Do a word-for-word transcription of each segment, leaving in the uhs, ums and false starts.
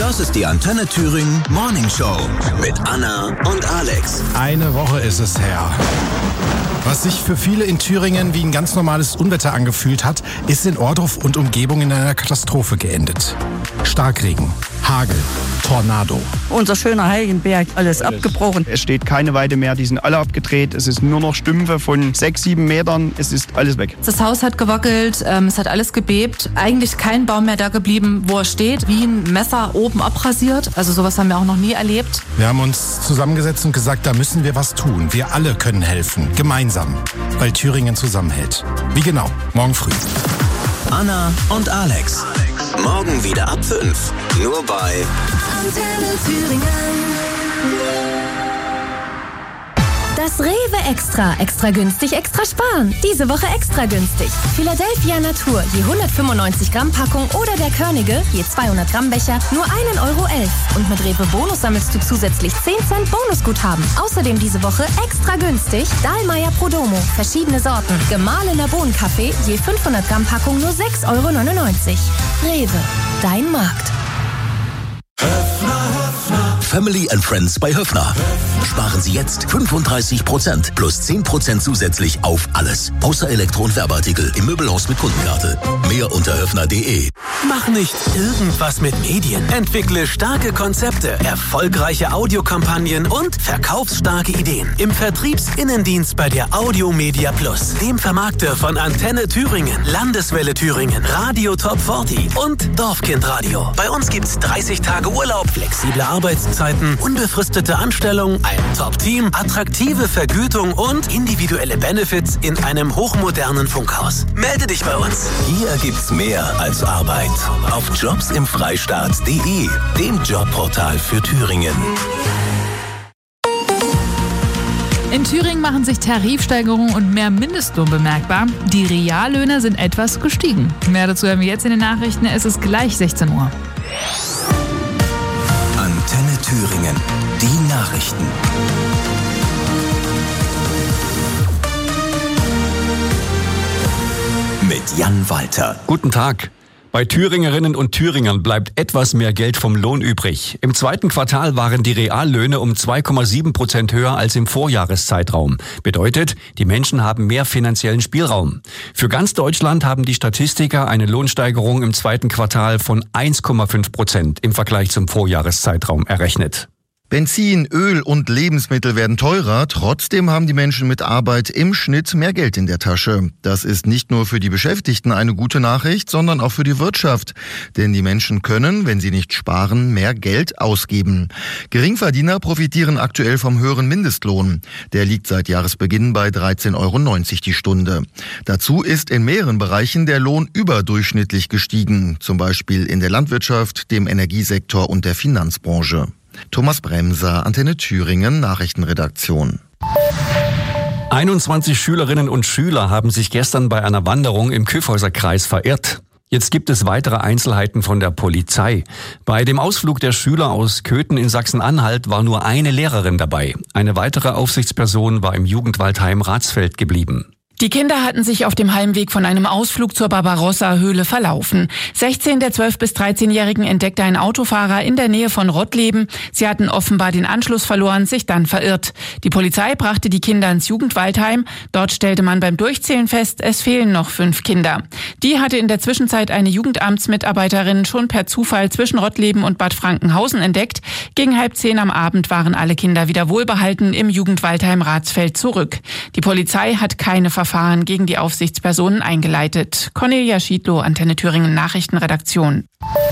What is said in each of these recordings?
Das ist die Antenne Thüringen Morning Show mit Anna und Alex. Eine Woche ist es her. Was sich für viele in Thüringen wie ein ganz normales Unwetter angefühlt hat, ist in Ohrdruf und Umgebung in einer Katastrophe geendet. Starkregen, Hagel, Tornado. Unser schöner Heiligenberg, alles abgebrochen. Es steht keine Weide mehr, die sind alle abgedreht. Es ist nur noch Stümpfe von sechs, sieben Metern. Es ist alles weg. Das Haus hat gewackelt, ähm, es hat alles gebebt. Eigentlich kein Baum mehr da geblieben, wo er steht. Wie ein Messer oben abrasiert. Also sowas haben wir auch noch nie erlebt. Wir haben uns zusammengesetzt und gesagt, da müssen wir was tun. Wir alle können helfen. Gemeinsam. Weil Thüringen zusammenhält. Wie genau? Morgen früh. Anna und Alex. Morgen wieder ab fünf. Nur bei Antenne Thüringen. Das Rewe Extra. Extra günstig, extra sparen. Diese Woche extra günstig. Philadelphia Natur, je hundertfünfundneunzig Gramm Packung oder der Körnige, je zweihundert Gramm Becher, nur ein Euro elf. Und mit Rewe Bonus sammelst du zusätzlich zehn Cent Bonusguthaben. Außerdem diese Woche extra günstig Dahlmeier Prodomo, verschiedene Sorten. Gemahlener Bohnenkaffee, je fünfhundert Gramm Packung nur sechs Euro neunundneunzig. Rewe, dein Markt. Family and Friends bei Höffner. Sparen Sie jetzt fünfunddreißig Prozent plus zehn Prozent zusätzlich auf alles. Außer Elektro- und Werbeartikel im Möbelhaus mit Kundenkarte. Mehr unter höffner punkt de. Mach nicht irgendwas mit Medien. Entwickle starke Konzepte, erfolgreiche Audiokampagnen und verkaufsstarke Ideen. Im Vertriebsinnendienst bei der Audiomedia Plus, dem Vermarkter von Antenne Thüringen, Landeswelle Thüringen, Radio Top vierzig und Dorfkindradio. Bei uns gibt's dreißig Tage Urlaub, flexible Arbeitszeiten, unbefristete Anstellung, ein Top-Team, attraktive Vergütung und individuelle Benefits in einem hochmodernen Funkhaus. Melde dich bei uns. Hier gibt's mehr als Arbeit. Auf jobs im freistaat punkt de, dem Jobportal für Thüringen. In Thüringen machen sich Tarifsteigerungen und mehr Mindestlohn bemerkbar. Die Reallöhne sind etwas gestiegen. Mehr dazu hören wir jetzt in den Nachrichten. Es ist gleich sechzehn Uhr. Antenne Thüringen. Die Nachrichten. Mit Jan Walter. Guten Tag. Bei Thüringerinnen und Thüringern bleibt etwas mehr Geld vom Lohn übrig. Im zweiten Quartal waren die Reallöhne um zwei Komma sieben Prozent höher als im Vorjahreszeitraum. Bedeutet, die Menschen haben mehr finanziellen Spielraum. Für ganz Deutschland haben die Statistiker eine Lohnsteigerung im zweiten Quartal von eins Komma fünf Prozent im Vergleich zum Vorjahreszeitraum errechnet. Benzin, Öl und Lebensmittel werden teurer. Trotzdem haben die Menschen mit Arbeit im Schnitt mehr Geld in der Tasche. Das ist nicht nur für die Beschäftigten eine gute Nachricht, sondern auch für die Wirtschaft. Denn die Menschen können, wenn sie nicht sparen, mehr Geld ausgeben. Geringverdiener profitieren aktuell vom höheren Mindestlohn. Der liegt seit Jahresbeginn bei dreizehn Euro neunzig die Stunde. Dazu ist in mehreren Bereichen der Lohn überdurchschnittlich gestiegen. Zum Beispiel in der Landwirtschaft, dem Energiesektor und der Finanzbranche. Thomas Bremser, Antenne Thüringen, Nachrichtenredaktion. einundzwanzig Schülerinnen und Schüler haben sich gestern bei einer Wanderung im Kyffhäuserkreis verirrt. Jetzt gibt es weitere Einzelheiten von der Polizei. Bei dem Ausflug der Schüler aus Köthen in Sachsen-Anhalt war nur eine Lehrerin dabei. Eine weitere Aufsichtsperson war im Jugendwaldheim Ratsfeld geblieben. Die Kinder hatten sich auf dem Heimweg von einem Ausflug zur Barbarossa-Höhle verlaufen. sechzehn der zwölf- bis dreizehnjährigen entdeckte ein Autofahrer in der Nähe von Rottleben. Sie hatten offenbar den Anschluss verloren, sich dann verirrt. Die Polizei brachte die Kinder ins Jugendwaldheim. Dort stellte man beim Durchzählen fest, es fehlen noch fünf Kinder. Die hatte in der Zwischenzeit eine Jugendamtsmitarbeiterin schon per Zufall zwischen Rottleben und Bad Frankenhausen entdeckt. Gegen halb zehn am Abend waren alle Kinder wieder wohlbehalten im Jugendwaldheim Ratsfeld zurück. Die Polizei hat keine Verfahren gegen die Aufsichtspersonen eingeleitet. Cornelia Schiedlow, Antenne Thüringen Nachrichtenredaktion.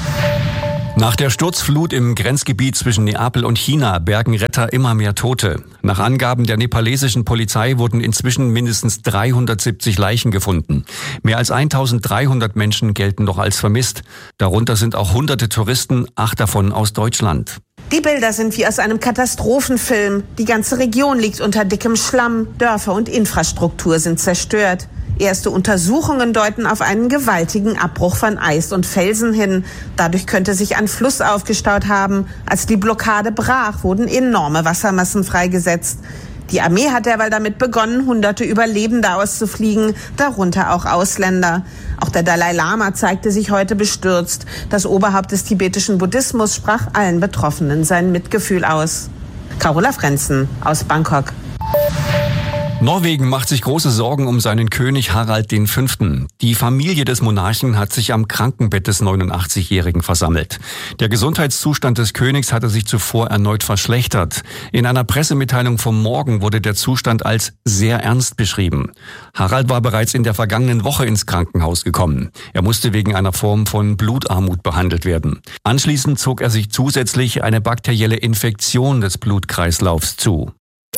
Nach der Sturzflut im Grenzgebiet zwischen Neapel und China bergen Retter immer mehr Tote. Nach Angaben der nepalesischen Polizei wurden inzwischen mindestens dreihundertsiebzig Leichen gefunden. Mehr als eintausenddreihundert Menschen gelten noch als vermisst. Darunter sind auch hunderte Touristen, acht davon aus Deutschland. Die Bilder sind wie aus einem Katastrophenfilm. Die ganze Region liegt unter dickem Schlamm. Dörfer und Infrastruktur sind zerstört. Erste Untersuchungen deuten auf einen gewaltigen Abbruch von Eis und Felsen hin. Dadurch könnte sich ein Fluss aufgestaut haben. Als die Blockade brach, wurden enorme Wassermassen freigesetzt. Die Armee hat derweil damit begonnen, hunderte Überlebende auszufliegen, darunter auch Ausländer. Auch der Dalai Lama zeigte sich heute bestürzt. Das Oberhaupt des tibetischen Buddhismus sprach allen Betroffenen sein Mitgefühl aus. Carola Frenzen aus Bangkok. Norwegen macht sich große Sorgen um seinen König Harald der Fünfte. Die Familie des Monarchen hat sich am Krankenbett des neunundachtzigjährigen versammelt. Der Gesundheitszustand des Königs hatte sich zuvor erneut verschlechtert. In einer Pressemitteilung vom Morgen wurde der Zustand als sehr ernst beschrieben. Harald war bereits in der vergangenen Woche ins Krankenhaus gekommen. Er musste wegen einer Form von Blutarmut behandelt werden. Anschließend zog er sich zusätzlich eine bakterielle Infektion des Blutkreislaufs zu.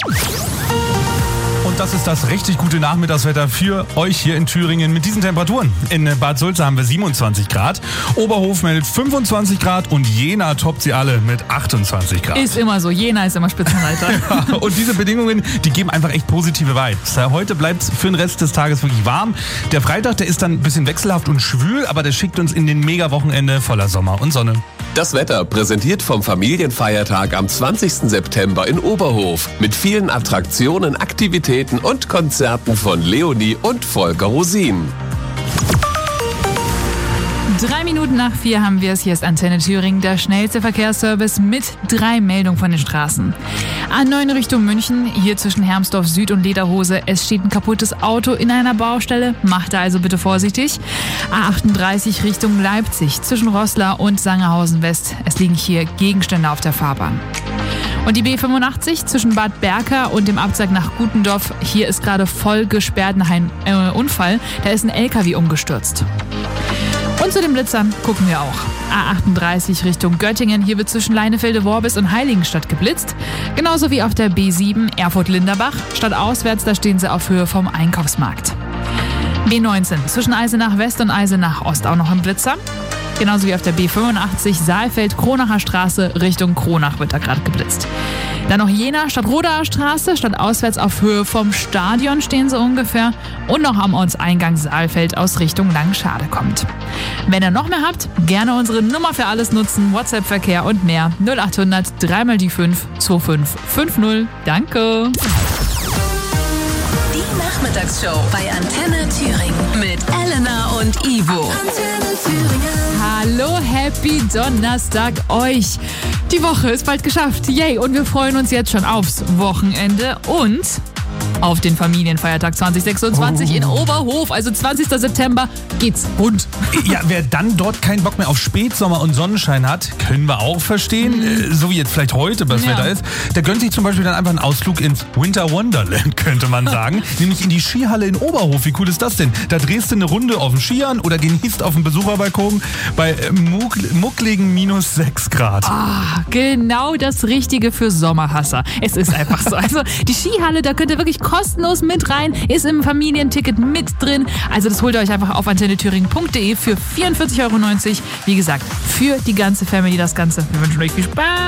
Und das ist das richtig gute Nachmittagswetter für euch hier in Thüringen mit diesen Temperaturen. In Bad Sulza haben wir siebenundzwanzig Grad, Oberhof meldet fünfundzwanzig Grad und Jena toppt sie alle mit achtundzwanzig Grad. Ist immer so, Jena ist immer Spitzenreiter. Ja, und diese Bedingungen, die geben einfach echt positive Vibes. Heute bleibt es für den Rest des Tages wirklich warm. Der Freitag, der ist dann ein bisschen wechselhaft und schwül, aber der schickt uns in den Mega-Wochenende voller Sommer und Sonne. Das Wetter präsentiert vom Familienfeiertag am zwanzigsten September in Oberhof mit vielen Attraktionen, Aktivitäten und Konzerten von Leonie und Volker Rosin. Drei Minuten nach vier haben wir es. Hier ist Antenne Thüringen, der schnellste Verkehrsservice mit drei Meldungen von den Straßen. A neun Richtung München, hier zwischen Hermsdorf Süd und Lederhose. Es steht ein kaputtes Auto in einer Baustelle. Macht da also bitte vorsichtig. A achtunddreißig Richtung Leipzig, zwischen Roßla und Sangerhausen West. Es liegen hier Gegenstände auf der Fahrbahn. Und die B fünfundachtzig zwischen Bad Berka und dem Abzweig nach Gutendorf. Hier ist gerade voll gesperrt nach einem äh, Unfall. Da ist ein L K W umgestürzt. Und zu den Blitzern gucken wir auch. A achtunddreißig Richtung Göttingen. Hier wird zwischen Leinefelde-Worbis und Heiligenstadt geblitzt. Genauso wie auf der B sieben Erfurt-Linderbach. Stadtauswärts, da stehen sie auf Höhe vom Einkaufsmarkt. B neunzehn zwischen Eisenach West und Eisenach Ost auch noch ein Blitzer. Genauso wie auf der B fünfundachtzig Saalfeld-Kronacher Straße Richtung Kronach wird da gerade geblitzt. Dann noch Jena, Stadtrodaer Straße, stadtauswärts auf Höhe vom Stadion stehen sie ungefähr. Und noch am Ortseingang Saalfeld aus Richtung Langschade kommt. Wenn ihr noch mehr habt, gerne unsere Nummer für alles nutzen, WhatsApp-Verkehr und mehr. null achthundert drei mal die fünf zwei fünf fünf null. Danke. Die Nachmittagsshow bei Antenne Thüringen mit Elena und Ivo. Antenne Thüringen. Hallo, happy Donnerstag euch. Die Woche ist bald geschafft. Yay, und wir freuen uns jetzt schon aufs Wochenende und auf den Familienfeiertag zwanzig sechsundzwanzig oh. in Oberhof. Also zwanzigsten September geht's rund. Ja, wer dann dort keinen Bock mehr auf Spätsommer und Sonnenschein hat, können wir auch verstehen. Mhm. So wie jetzt vielleicht heute das ja. Wetter ist. Der gönnt sich zum Beispiel dann einfach einen Ausflug ins Winter Wonderland, könnte man sagen. Nämlich in die Skihalle in Oberhof. Wie cool ist das denn? Da drehst du eine Runde auf den Skiern oder genießt auf dem Besucherbalkon bei muck- muckligen minus sechs Grad. Ah, genau das Richtige für Sommerhasser. Es ist einfach so. Also die Skihalle, da könnt ihr wirklich kostenlos mit rein, ist im Familienticket mit drin. Also das holt ihr euch einfach auf antenne thüringen punkt de für vierundvierzig Euro neunzig. Wie gesagt, für die ganze Family das Ganze. Wir wünschen euch viel Spaß.